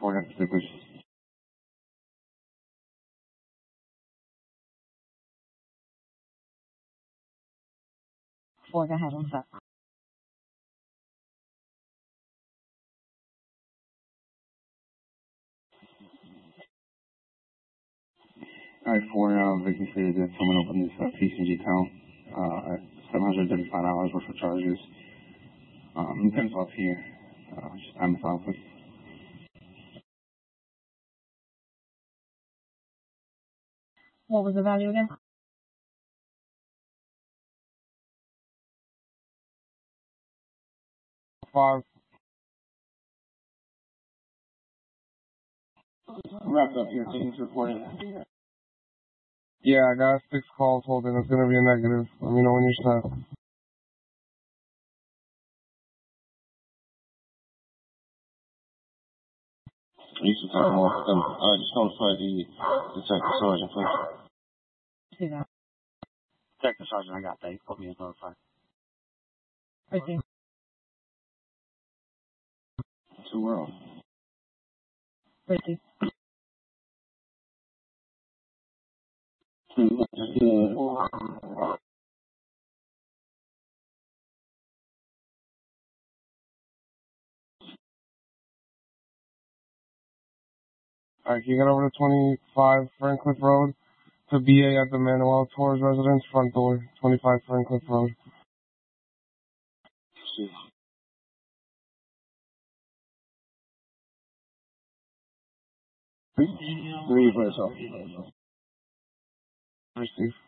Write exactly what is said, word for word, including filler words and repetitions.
four, that's the push. Four, go ahead, what's up? Alright, four, uh, Vicky stated that someone opened this uh, P C G account, uh, seven hundred thirty-five dollars worth of charges. Um, ten twelve here, uh, just time with office. What was the value again? Five. Wrapped up here, things reported. Yeah, I got six calls holding. It's gonna be a negative. Let me know when you're set. You should talk more with them. Uh, just notify the detective sergeant, please. See that. Detective sergeant, I got that. You put me in notify. Proceed. Two world. Proceed. Alright, can you get over to twenty-five Ferncliff Road to B A at the Manuel Torres residence, front door, twenty-five Ferncliff Road. Three for yourself. Receive.